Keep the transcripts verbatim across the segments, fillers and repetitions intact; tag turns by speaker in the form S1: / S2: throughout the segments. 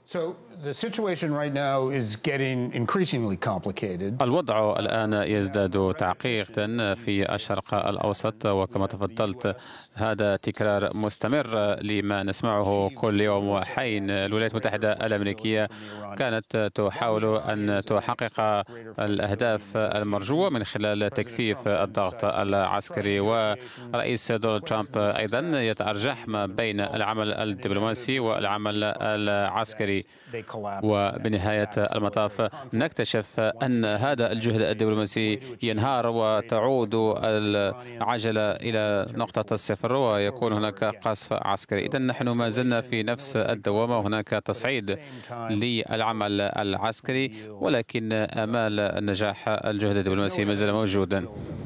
S1: الوضع الآن يزداد تعقيدا في الشرق الأوسط، وكما تفضلت هذا تكرار مستمر لما نسمعه كل يوم وحين. الولايات المتحدة الأمريكية كانت تحاول أن تحقق الأهداف المرجوة من خلال تكثيف الضغط العسكري، ورئيس دونالد ترامب أيضا يتأرجح ما بين العمل الدبلوماسي والعمل العسكري. وبنهاية المطاف نكتشف أن هذا الجهد الدبلوماسي ينهار وتعود العجلة إلى نقطة الصفر ويكون هناك قصف عسكري. إذن نحن ما زلنا في نفس الدوامة، هناك تصعيد للعمل العسكري، ولكن آمال النجاح الجهد الدبلوماسي ما زال موجودا.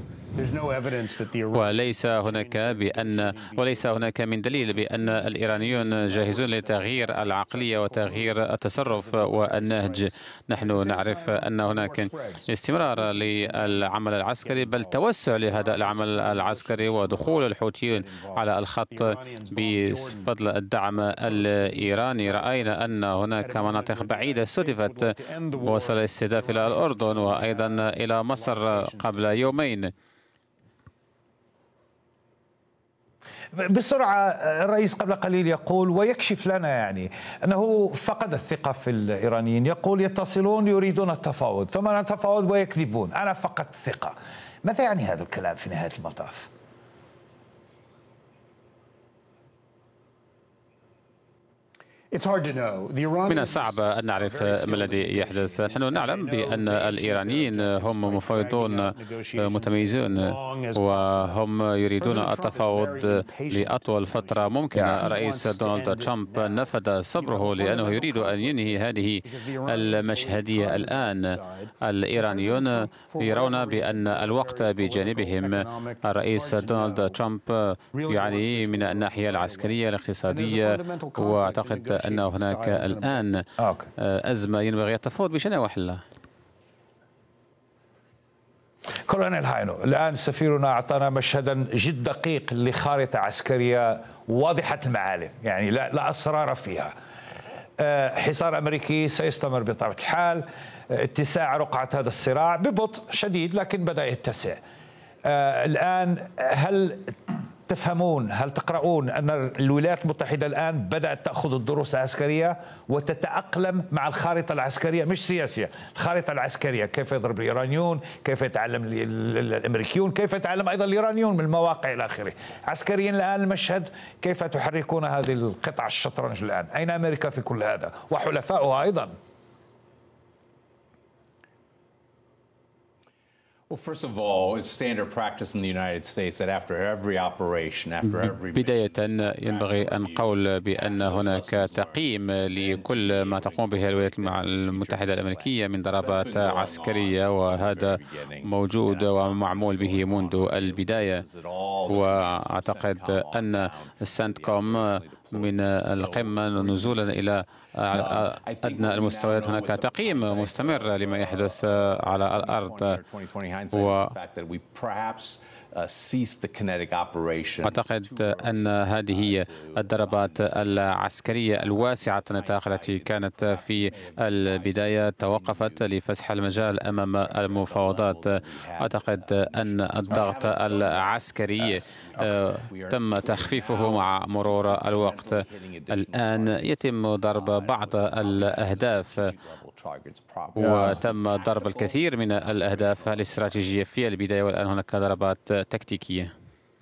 S1: وليس هناك بأن وليس هناك من دليل بأن الإيرانيون جاهزون لتغيير العقلية وتغيير التصرف والنهج. نحن نعرف أن هناك استمرار للعمل العسكري، بل توسع لهذا العمل العسكري ودخول الحوثيين على الخط بفضل الدعم الإيراني. رأينا أن هناك مناطق بعيدة استهدفت، وصل الاستهداف إلى الأردن وأيضا إلى مصر قبل يومين.
S2: بسرعة، الرئيس قبل قليل يقول ويكشف لنا يعني أنه فقد الثقة في الإيرانيين، يقول يتصلون يريدون التفاوض ثم نتفاوض ويكذبون، أنا فقدت ثقة. ماذا يعني هذا الكلام في نهاية المطاف؟
S1: من الصعب أن نعرف ما الذي يحدث. نحن نعلم بأن الإيرانيين هم مفاوضون متميزون وهم يريدون التفاوض لأطول فترة ممكنة. رئيس دونالد ترامب نفذ صبره لأنه يريد أن ينهي هذه المشهدية الآن. الإيرانيون يرون بأن الوقت بجانبهم. الرئيس دونالد ترامب يعني من الناحية العسكرية الاقتصادية، وأعتقد أن هناك الآن أزمة ينبغي التفاوض بشأنها وحلها.
S2: كولونيل هاينو، الآن سفيرنا أعطانا مشهدا جد دقيق لخارطة عسكرية واضحة المعالم، يعني لا, لا أسرار فيها. حصار أمريكي سيستمر بطبيعة الحال، اتساع رقعة هذا الصراع ببطء شديد لكن بدأ يتسع. الآن هل تفهمون، هل تقرؤون أن الولايات المتحدة الآن بدأت تأخذ الدروس العسكرية وتتأقلم مع الخارطة العسكرية، مش سياسية، الخارطة العسكرية، كيف يضرب الإيرانيون، كيف يتعلم الأمريكيون، كيف يتعلم أيضا الإيرانيون من المواقع إلى آخره. عسكريا الآن المشهد، كيف تحركون هذه القطع الشطرنج الآن؟ أين أمريكا في كل هذا وحلفائها أيضا؟
S1: بداية ينبغي أن نقول بأن هناك تقييم لكل ما تقوم به الولايات المتحدة الأمريكية من ضربات عسكرية، وهذا موجود ومعمول به منذ البداية. وأعتقد أن سنتكوم من القمة نزولا إلى أدنى المستويات هناك تقييم مستمر لما يحدث على الأرض. و أعتقد أن هذه الضربات العسكرية الواسعة النطاق التي كانت في البداية توقفت لفسح المجال أمام المفاوضات. أعتقد أن الضغط العسكري تم تخفيفه مع مرور الوقت. الآن يتم ضرب بعض الأهداف وتم ضرب الكثير من الأهداف الاستراتيجية في البداية، والآن هناك ضربات تكتيكية.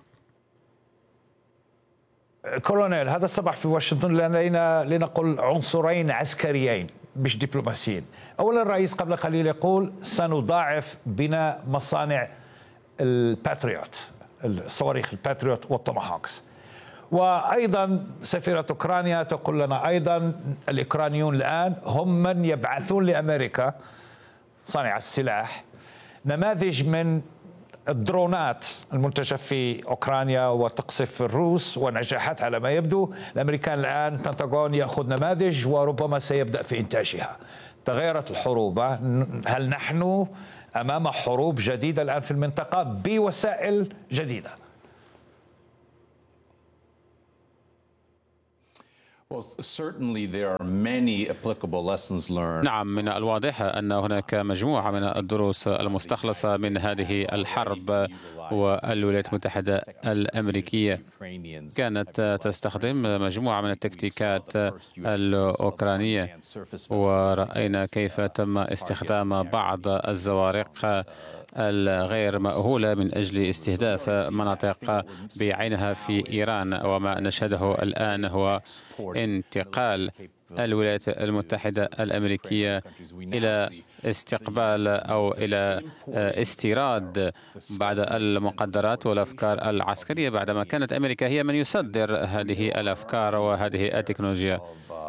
S2: كولونيل، هذا الصباح في واشنطن لدينا لنقل عنصرين عسكريين مش دبلوماسيين. أولا، الرئيس قبل قليل يقول سنضاعف بناء مصانع الباتريوت، الصواريخ الباتريوت والتوماهوكس. وأيضا سفيرة أوكرانيا تقول لنا أيضا الأوكرانيون الآن هم من يبعثون لأمريكا صانع السلاح نماذج من الدرونات المنتجة في أوكرانيا وتقصف الروس ونجاحات على ما يبدو. الأمريكان الآن بنتاغون يأخذ نماذج وربما سيبدأ في إنتاجها. تغيرت الحروب، هل نحن أمام حروب جديدة الآن في المنطقة بوسائل جديدة؟
S1: نعم، من الواضح أن هناك مجموعة من الدروس المستخلصة من هذه الحرب، والولايات المتحدة الأمريكية كانت تستخدم مجموعة من التكتيكات الأوكرانية، ورأينا كيف تم استخدام بعض الزوارق الغير مأهولة من أجل استهداف مناطق بعينها في إيران. وما نشهده الآن هو انتقال الولايات المتحدة الأمريكية إلى استقبال أو إلى استيراد بعض المقدرات والأفكار العسكرية، بعدما كانت أمريكا هي من يصدر هذه الأفكار وهذه التكنولوجيا.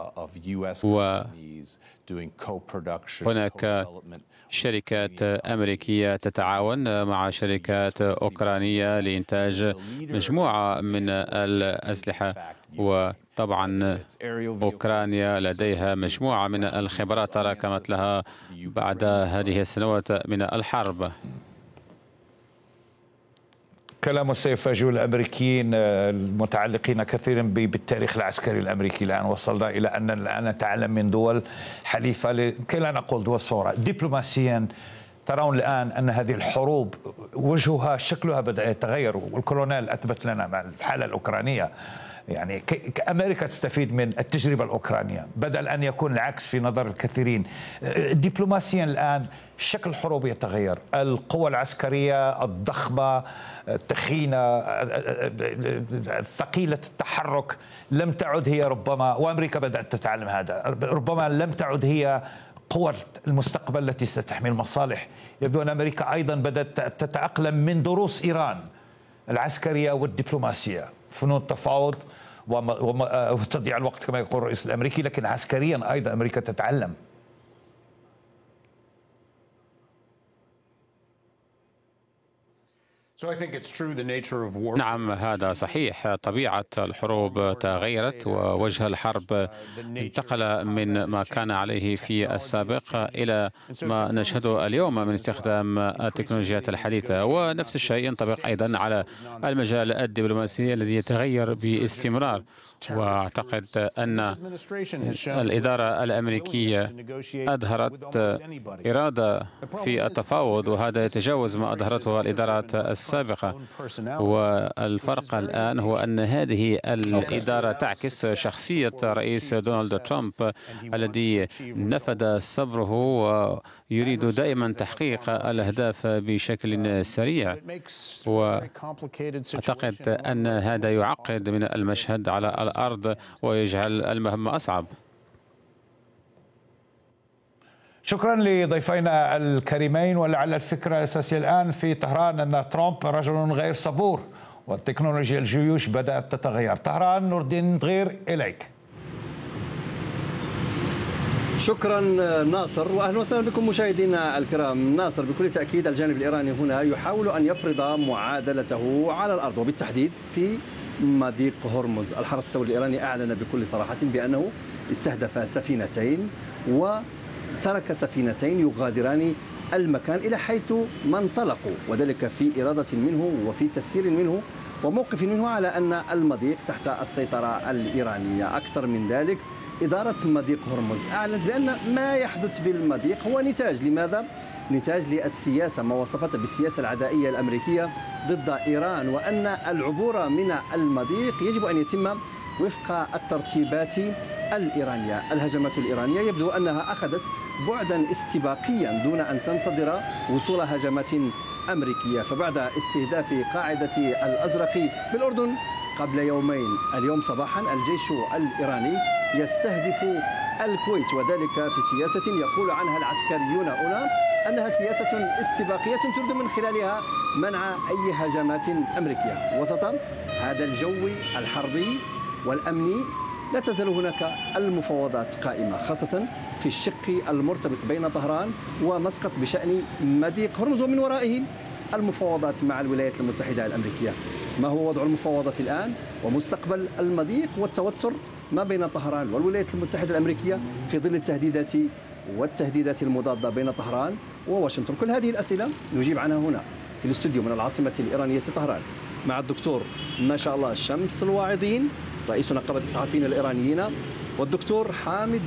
S1: وهناك شركات أمريكية تتعاون مع شركات أوكرانية لإنتاج مجموعة من الأسلحة، وطبعا أوكرانيا لديها مجموعة من الخبرات تراكمت لها بعد هذه السنوات من الحرب.
S2: كلام السيفاجئ الأمريكيين المتعلقين كثيرا بالتاريخ العسكري الأمريكي. الآن وصلنا إلى أن الآن نتعلم من دول حليفة، كي لا نقول دول صغرى. دبلوماسيا ترون الآن أن هذه الحروب وجهها شكلها بدأ يتغير، والكولونيل أثبت لنا مع الحالة الأوكرانية يعني أمريكا تستفيد من التجربة الأوكرانية بدل أن يكون العكس في نظر الكثيرين. دبلوماسيا الآن شكل الحروب يتغير، القوى العسكرية الضخمة التخينة ثقيلة التحرك لم تعد هي ربما، وأمريكا بدأت تتعلم هذا، ربما لم تعد هي قوى المستقبل التي ستحمي المصالح. يبدو أن أمريكا أيضا بدأت تتأقلم من دروس إيران العسكرية والدبلوماسية، فنون التفاوض وتضييع الوقت كما يقول الرئيس الأمريكي، لكن عسكريا أيضا أمريكا تتعلم.
S1: نعم، هذا صحيح. طبيعة الحروب تغيرت، ووجه الحرب انتقل من ما كان عليه في السابق إلى ما نشهده اليوم من استخدام التكنولوجيات الحديثة. ونفس الشيء ينطبق أيضا على المجال الدبلوماسي الذي يتغير باستمرار. وأعتقد أن الإدارة الأمريكية أظهرت إرادة في التفاوض، وهذا يتجاوز ما أظهرته الإدارات السابقة. والفرق الآن هو أن هذه الإدارة تعكس شخصية رئيس دونالد ترامب الذي نفد صبره ويريد دائما تحقيق الأهداف بشكل سريع. وأعتقد أن هذا يعقد من المشهد على الأرض ويجعل المهمة أصعب.
S2: شكرا لضيفينا الكريمين. ولعل الفكرة الأساسية الآن في طهران أن ترامب رجل غير صبور، والتكنولوجيا الجيوش بدأت تتغير. طهران، نور الدين دغير، إليك.
S3: شكرا ناصر، واهلا وسهلا بكم مشاهدينا الكرام. ناصر، بكل تاكيد الجانب الايراني هنا يحاول ان يفرض معادلته على الارض، وبالتحديد في مضيق هرمز. الحرس الثوري الايراني اعلن بكل صراحه بانه استهدف سفينتين وترك سفينتين يغادران المكان الى حيث ما انطلقوا، وذلك في اراده منه وفي تسيير منه وموقف منه على ان المضيق تحت السيطره الايرانيه. اكثر من ذلك، إدارة مضيق هرمز أعلنت بأن ما يحدث بالمضيق هو نتاج، لماذا؟ نتاج للسياسة، ما وصفته بالسياسة العدائية الأمريكية ضد إيران، وأن العبور من المضيق يجب أن يتم وفق الترتيبات الإيرانية. الهجمات الإيرانية يبدو أنها أخذت بعدا استباقيا دون أن تنتظر وصول هجمات أمريكية. فبعد استهداف قاعدة الأزرق بالأردن قبل يومين، اليوم صباحا الجيش الإيراني يستهدف الكويت، وذلك في سياسة يقول عنها العسكريون هنا أنها سياسة استباقية تريد من خلالها منع أي هجمات أمريكية. وسط هذا الجو الحربي والأمني لا تزال هناك المفاوضات قائمة، خاصة في الشق المرتبط بين طهران ومسقط بشأن مضيق هرمز، ومن ورائه المفاوضات مع الولايات المتحدة الأمريكية. ما هو وضع المفاوضات الآن ومستقبل المضيق والتوتر ما بين طهران والولايات المتحدة الأمريكية في ظل التهديدات والتهديدات المضادة بين طهران وواشنطن؟ كل هذه الأسئلة نجيب عنها هنا في الاستوديو من العاصمة الإيرانية طهران مع الدكتور ما شاء الله شمس الواعظين، رئيس نقابة الصحفيين الإيرانيين، والدكتور حامد